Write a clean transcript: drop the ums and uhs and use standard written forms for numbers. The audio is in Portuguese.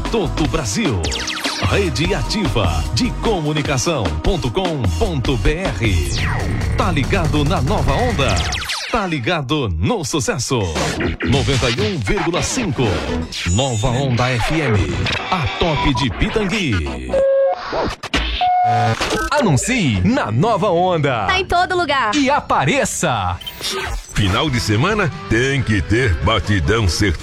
todo o Brasil. Rede Ativa de Comunicação.com.br. Tá ligado na nova onda? Tá ligado no sucesso. 91,5. Nova Onda FM. A top de Pitangui. Anuncie na Nova Onda. Tá em todo lugar. E apareça. Final de semana tem que ter batidão sertanejo.